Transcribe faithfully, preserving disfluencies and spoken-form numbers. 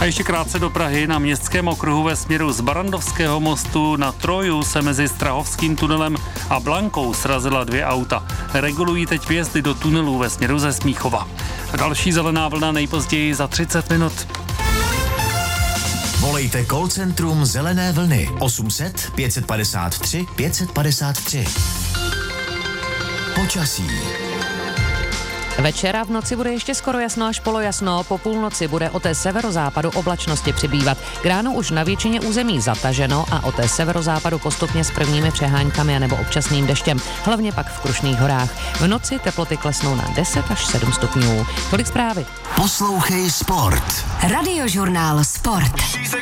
A ještě krátce do Prahy. Na městském okruhu ve směru z Barandovského mostu na Troju se mezi Strahovským tunelem a Blankou srazila dvě auta. Regulují teď vjezdy do tunelů ve směru ze Smíchova. A další zelená vlna nejpozději za třicet minut. Volejte call centrum Zelené vlny osm set pět padesát tři pět padesát tři. Počasí. Večera v noci bude ještě skoro jasno až polojasno, po půlnoci bude o té severozápadu oblačnosti přibývat. K ránu už na většině území zataženo a o té severozápadu postupně s prvními přeháňkami a nebo občasným deštěm, hlavně pak v Krušných horách. V noci teploty klesnou na deset až sedm stupňů. Tolik zprávy. Poslouchej Sport. Radiožurnál Sport.